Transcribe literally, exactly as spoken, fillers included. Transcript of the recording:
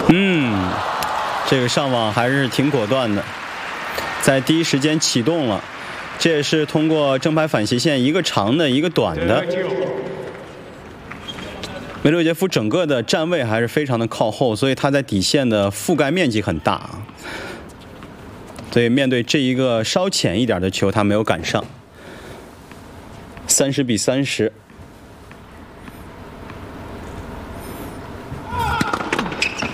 嗯，这个上网还是挺果断的，在第一时间启动了。这也是通过正拍反斜线，一个长的，一个短的。梅德韦杰夫整个的站位还是非常的靠后，所以他在底线的覆盖面积很大。所以面对这一个稍浅一点的球，他没有赶上。三十比三十。